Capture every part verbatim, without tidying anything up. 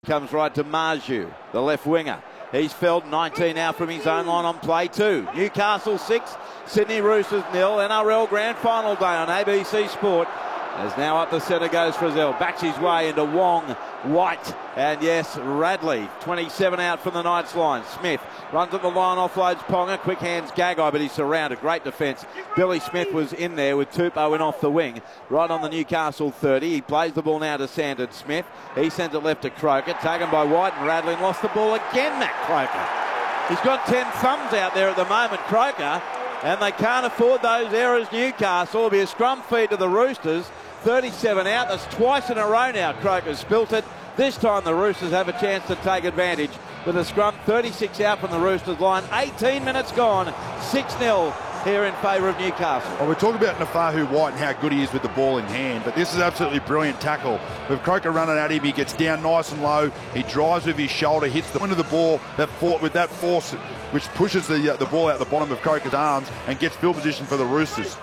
Comes right to Marju, the left winger. He's felled nineteen out from his own line on play two. Newcastle six, Sydney Roosters nil. N R L Grand Final day on A B C Sport. As now up the centre goes Frizzell. Backs his way into Wong, White, and yes, Radley. twenty-seven out from the Knights line. Smith runs at the line, offloads Ponga. Quick hands Gagai, but he's surrounded. Great defence. Billy Smith was in there with Tupou in off the wing. Right on the Newcastle thirty. He plays the ball now to Sandon Smith. He sends it left to Croker. Taken by White, and Radley lost the ball again, Matt Croker. He's got ten thumbs out there at the moment, Croker. And they can't afford those errors, Newcastle. It'll be a scrum feed to the Roosters. thirty-seven out. That's twice in a row now Croker's spilt it. This time the Roosters have a chance to take advantage with a scrum. thirty-six out from the Roosters line. eighteen minutes gone. six nil here in favour of Newcastle. Well, we're talking about Nafahu White and how good he is with the ball in hand, but this is absolutely brilliant tackle. With Croker running at him, he gets down nice and low. He drives with his shoulder, hits the point of the ball that fought with that force, which pushes the, uh, the ball out the bottom of Croker's arms and gets field position for the Roosters.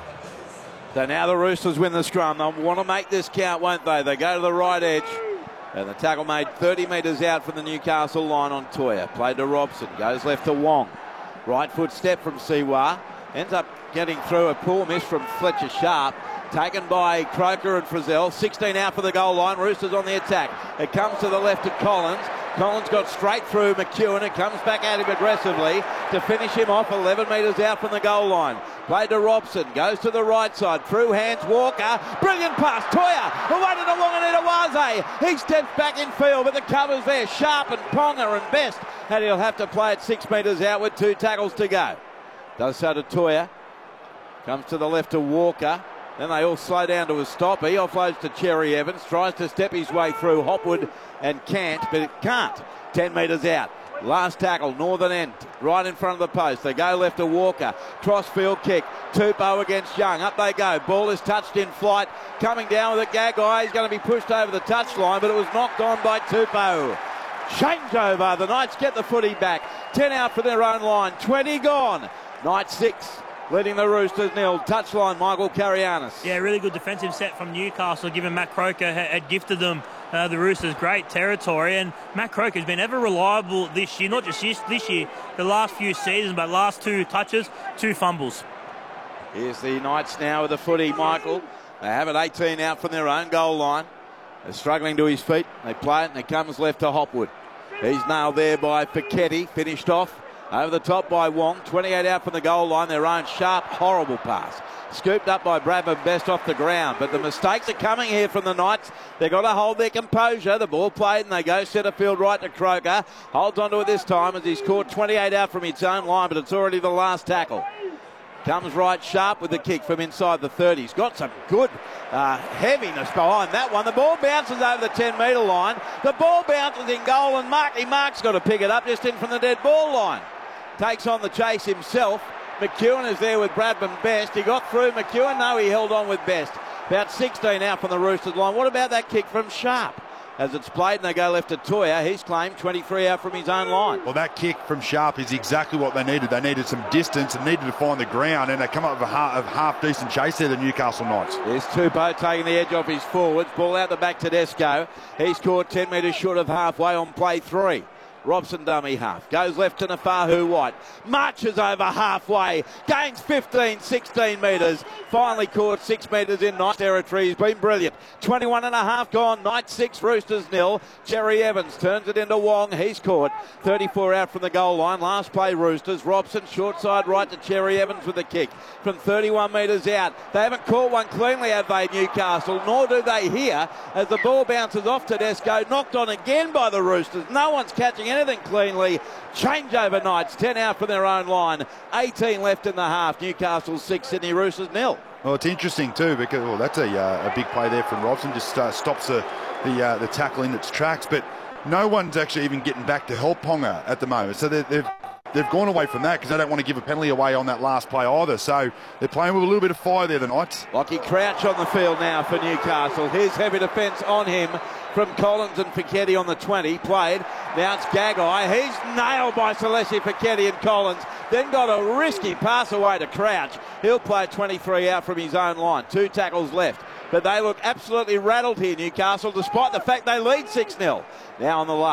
So now the Roosters win the scrum. They'll want to make this count, won't they? They go to the right edge. And the tackle made thirty metres out from the Newcastle line on Toya. Played to Robson. Goes left to Wong. Right foot step from Siwa. Ends up getting through a poor miss from Fletcher Sharp. Taken by Croker and Frizzell. sixteen out for the goal line. Roosters on the attack. It comes to the left to Collins. Collins got straight through McEwen. It comes back at him aggressively to finish him off eleven metres out from the goal line. Played to Robson. Goes to the right side. Through hands Walker. Brilliant pass. Toya. Away to the Wanganita. He steps back in field, but the cover's there. Sharp and Ponga and Best. And he'll have to play it six metres out with two tackles to go. Does so to Toya. Comes to the left to Walker. Then they all slow down to a stop. He offloads to Cherry Evans. Tries to step his way through Hopwood and can't, but it can't. ten metres out. Last tackle, northern end, right in front of the post. They go left to Walker. Crossfield kick. Tupou against Young. Up they go. Ball is touched in flight. Coming down with a Gagai. He's going to be pushed over the touchline, but it was knocked on by Tupou. Changeover. The Knights get the footy back. ten out for their own line. twenty gone. Knights six. Leading the Roosters nil. Touchline, Michael Carianis. Yeah, really good defensive set from Newcastle, given Matt Croker had, had gifted them, uh, the Roosters, great territory. And Matt Croker has been ever reliable this year, not just this, this year, the last few seasons, but last two touches, two fumbles. Here's the Knights now with the footy, Michael. They have it eighteen out from their own goal line. They're struggling to his feet. They play it and it comes left to Hopwood. He's nailed there by Fiketti, finished off. Over the top by Wong, twenty-eight out from the goal line, their own sharp, horrible pass. Scooped up by Bradman Best off the ground, but the mistakes are coming here from the Knights. They've got to hold their composure. The ball played and they go centre field right to Croker. Holds onto it this time as he's caught twenty-eight out from its own line, but it's already the last tackle. Comes right sharp with the kick from inside the thirty. He's got some good uh, heaviness behind that one. The ball bounces over the ten metre line. The ball bounces in goal and Marky Mark's got to pick it up just in from the dead ball line. Takes on the chase himself. McEwen is there with Bradman Best. He got through McEwen. No, he held on with Best. About sixteen out from the Roosters line. What about that kick from Sharp? As it's played and they go left to Toya. He's claimed twenty-three out from his own line. Well, that kick from Sharp is exactly what they needed. They needed some distance and needed to find the ground, and they come up with a half, a half decent chase there, the Newcastle Knights. There's Tupou taking the edge off his forwards. Ball out the back to Tedesco. He's caught ten metres short of halfway on play three. Robson dummy half. Goes left to Nafahu White. Marches over halfway. Gains fifteen, sixteen metres. Finally caught six metres in Knights territory. He's been brilliant. twenty-one and a half gone. Knights six, Roosters nil. Cherry Evans turns it into Wong. He's caught. thirty-four out from the goal line. Last play Roosters. Robson short side right to Cherry Evans with the kick. From thirty-one metres out. They haven't caught one cleanly, have they, Newcastle? Nor do they here as the ball bounces off Tedesco. Knocked on again by the Roosters. No one's catching anything cleanly. Changeover Knights, ten out from their own line. eighteen left in the half. Newcastle six, Sydney Roosters nil. Well, it's interesting too because well, that's a, uh, a big play there from Robson. Just uh, stops the the, uh, the tackle in its tracks, but no one's actually even getting back to help Ponga at the moment. So they've they've gone away from that because they don't want to give a penalty away on that last play either. So they're playing with a little bit of fire there, the Knights. Lockie Crouch on the field now for Newcastle. Here's heavy defence on him from Collins and Fiketti on the twenty. Played. Now it's Gagai. He's nailed by Celeste Fiketti and Collins. Then got a risky pass away to Crouch. He'll play twenty-three out from his own line. Two tackles left. But they look absolutely rattled here, Newcastle, despite the fact they lead six nil. Now on the last.